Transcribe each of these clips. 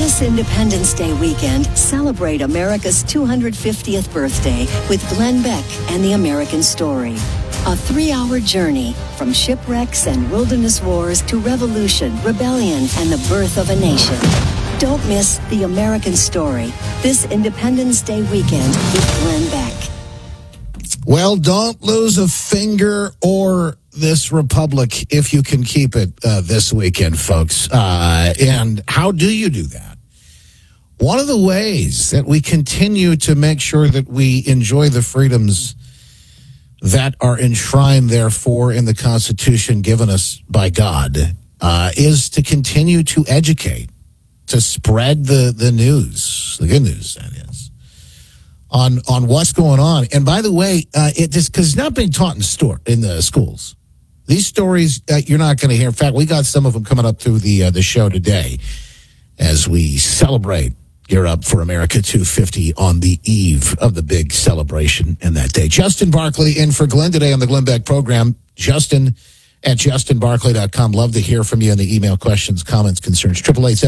This Independence Day weekend, celebrate America's 250th birthday with Glenn Beck and the American Story. A 3-hour journey from shipwrecks and wilderness wars to revolution, rebellion, and the birth of a nation. Don't miss the American Story this Independence Day weekend with Glenn Beck. Well, don't lose a finger or this republic if you can keep it this weekend, folks. And how do you do that? One of the ways that we continue to make sure that we enjoy the freedoms that are enshrined, therefore, in the Constitution given us by God is to continue to educate, to spread the news, the good news, that is, on what's going on. And by the way, because it's not being taught in the schools. These stories you're not going to hear. In fact, we got some of them coming up through the show today as we celebrate Gear Up for America 250 on the eve of the big celebration in that day. Justin Barclay in for Glenn today on the Glenn Beck program. Justin at justinbarclay.com. Love to hear from you in the email, questions, comments, concerns.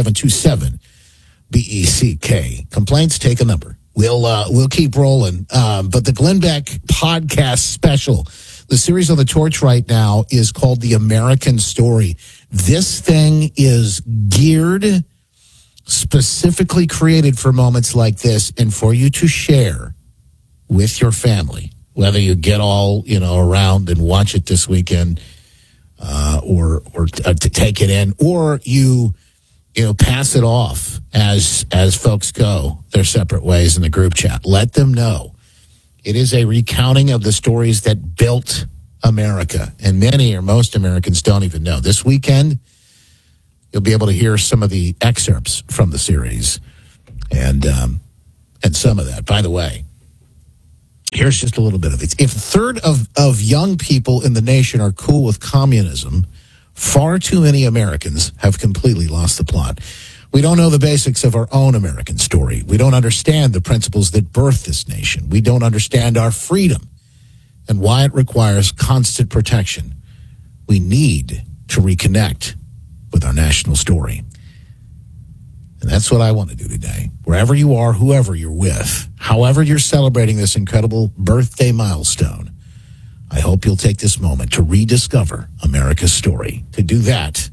888-727-BECK. Complaints, take a number. We'll keep rolling. But the Glenn Beck podcast special, the series on the Torch right now is called The American Story. This thing is geared, specifically created for moments like this and for you to share with your family, whether you get all, around and watch it this weekend, or to take it in, or you pass it off as folks go their separate ways in the group chat. Let them know. It is a recounting of the stories that built America, and many or most Americans don't even know. This weekend, you'll be able to hear some of the excerpts from the series and some of that. By the way, here's just a little bit of it. If a third of young people in the nation are cool with communism, far too many Americans have completely lost the plot. We don't know the basics of our own American story. We don't understand the principles that birthed this nation. We don't understand our freedom and why it requires constant protection. We need to reconnect with our national story. And that's what I want to do today. Wherever you are, whoever you're with, however you're celebrating this incredible birthday milestone, I hope you'll take this moment to rediscover America's story. To do that,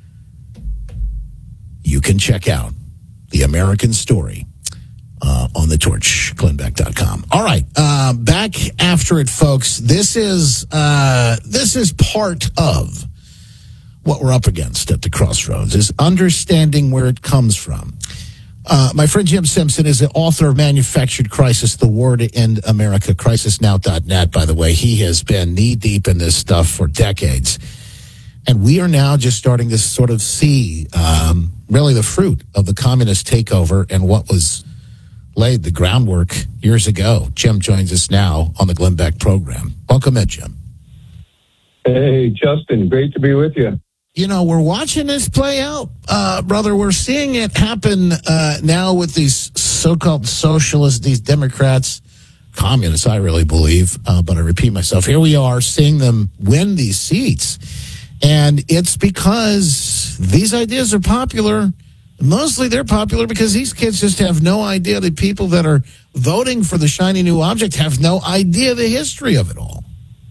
you can check out The American Story on the Torch, glennbeck.com. All right, back after it, folks. This is part of what we're up against at the crossroads, is understanding where it comes from. My friend Jim Simpson is the author of Manufactured Crisis, The War to End America, crisisnow.net, by the way. He has been knee-deep in this stuff for decades. And we are now just starting to sort of see really the fruit of the communist takeover and what was laid the groundwork years ago. Jim joins us now on the Glenn Beck program. Welcome in, Jim. Hey, Justin. Great to be with you. We're watching this play out, brother. We're seeing it happen now with these so-called socialists, these Democrats, communists, I really believe. But I repeat myself. Here we are seeing them win these seats. And it's because these ideas are popular. Mostly they're popular because these kids just have no idea. The people that are voting for the shiny new object have no idea the history of it all.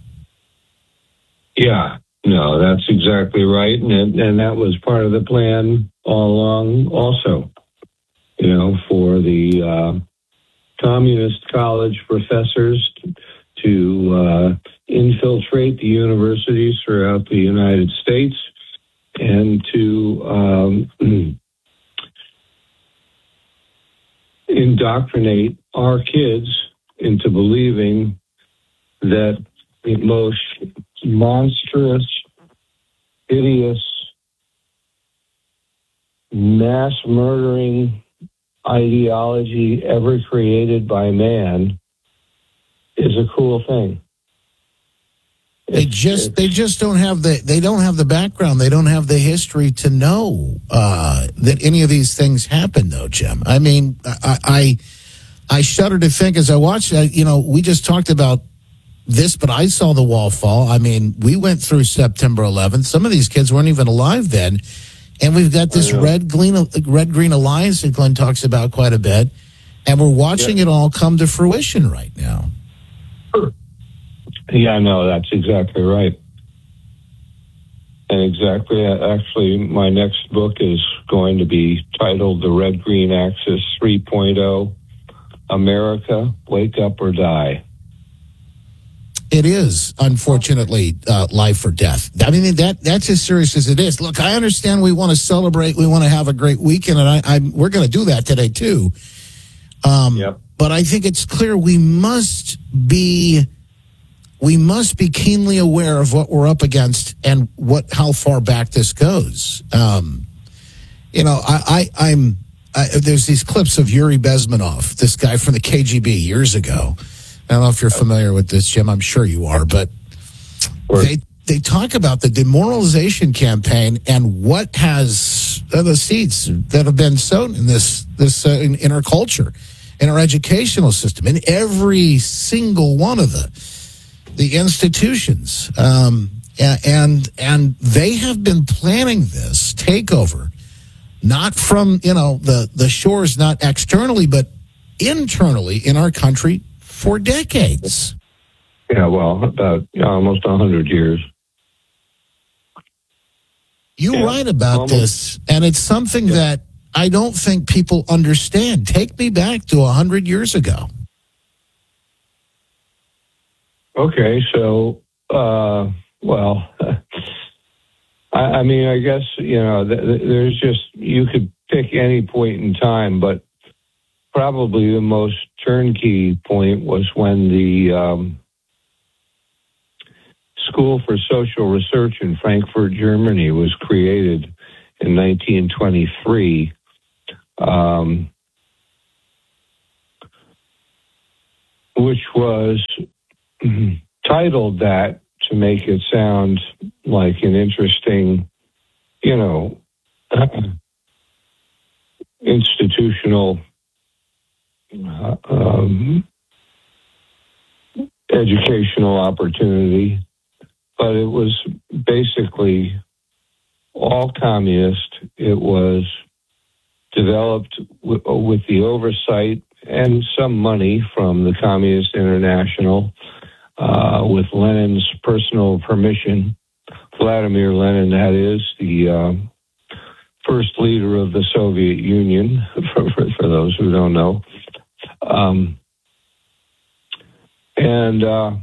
Yeah. No, that's exactly right. And that was part of the plan all along also, for the communist college professors to infiltrate the universities throughout the United States and to indoctrinate our kids into believing that the most monstrous, hideous, mass murdering ideology ever created by man is a cool thing. They just don't have the background. They don't have the history to know that any of these things happen, though, Jim. I mean, I shudder to think as I watched. We just talked about this, but I saw the wall fall. I mean, we went through September 11th. Some of these kids weren't even alive then, And we've got this red green alliance that Glenn talks about quite a bit, and we're watching it all come to fruition right now. Yeah, no, that's exactly right. And exactly, actually, my next book is going to be titled The Red Green Axis 3.0, America, Wake Up or Die. It is, unfortunately, life or death. I mean, that's as serious as it is. Look, I understand we want to celebrate, we want to have a great weekend, and we're going to do that today, too. But I think it's clear we must be keenly aware of what we're up against and how far back this goes. There's these clips of Yuri Bezmenov, this guy from the KGB years ago. I don't know if you're familiar with this, Jim. I'm sure you are, but they talk about the demoralization campaign and what has the seeds that have been sown in this in our culture, in our educational system, in every single one of the institutions, and they have been planning this takeover, not from the shores, not externally, but internally in our country for decades. Yeah, well, about almost 100 years. You're right about this, and it's something that I don't think people understand. Take me back to 100 years ago. Okay, so, I mean, I guess, there's just, you could pick any point in time, but probably the most turnkey point was when the School for Social Research in Frankfurt, Germany was created in 1923. Which was titled that to make it sound like an interesting, institutional educational opportunity, but it was basically all communist. It was developed with the oversight and some money from the Communist International, with Lenin's personal permission. Vladimir Lenin, that is, the first leader of the Soviet Union, for those who don't know. And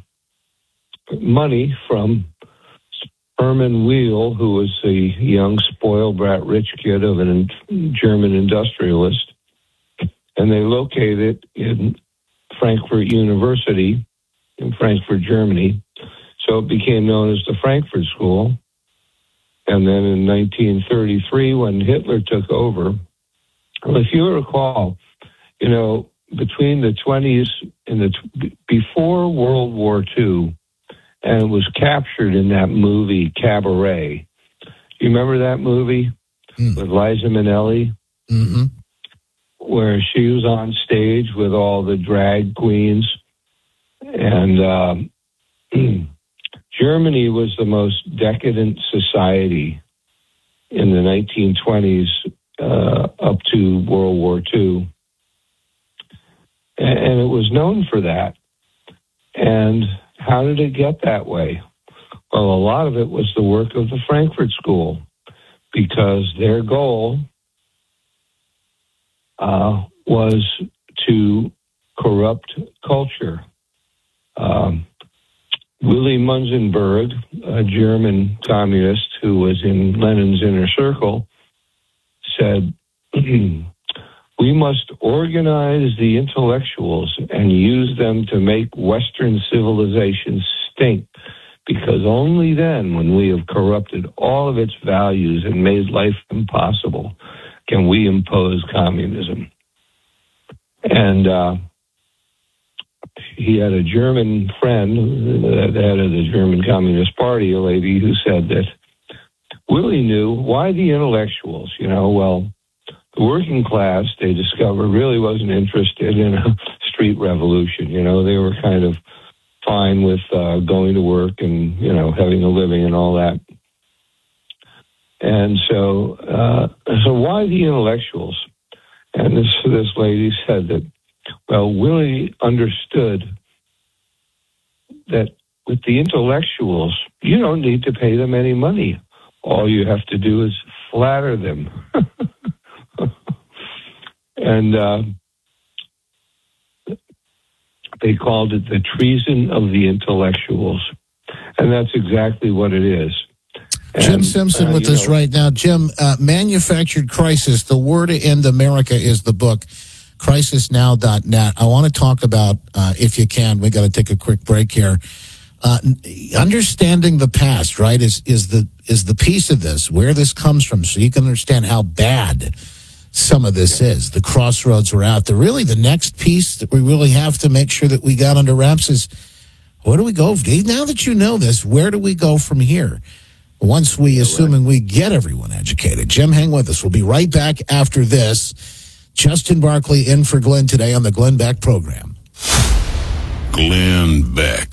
money from Hermann Weyl, who was a young, spoiled brat rich kid of a German industrialist. And they located in Frankfurt University in Frankfurt, Germany. So it became known as the Frankfurt School. And then in 1933, when Hitler took over, well, if you recall, between the 20s and before World War II, and it was captured in that movie Cabaret. You remember that movie with Liza Minnelli? Mm-hmm. Where she was on stage with all the drag queens. And Germany was the most decadent society in the 1920s up to World War II. And it was known for that. And how did it get that way? Well, a lot of it was the work of the Frankfurt School, because their goal was to corrupt culture. Willy Munzenberg, a German communist who was in Lenin's inner circle, said, we must organize the intellectuals and use them to make Western civilization stink, because only then, when we have corrupted all of its values and made life impossible, can we impose communism. And he had a German friend, the head of the German Communist Party, a lady who said that Willie knew why the intellectuals, the working class, they discovered, really wasn't interested in a street revolution. They were kind of fine with going to work and, having a living and all that. And so why the intellectuals? And this lady said that, well, Willie understood that with the intellectuals, you don't need to pay them any money. All you have to do is flatter them. And they called it the treason of the intellectuals. And that's exactly what it is. Jim Simpson with us right now. Jim, Manufactured Crisis, The War to End America is the book, crisisnow.net. I want to talk about, if you can, we got to take a quick break here. Understanding the past, right, is the piece of this, where this comes from, so you can understand how bad some of this is. The crossroads we're at. The next piece that we really have to make sure that we got under wraps is, where do we go? Now that you know this, where do we go from here? Once assuming we get everyone educated. Jim, hang with us. We'll be right back after this. Justin Barclay in for Glenn today on the Glenn Beck program. Glenn Beck.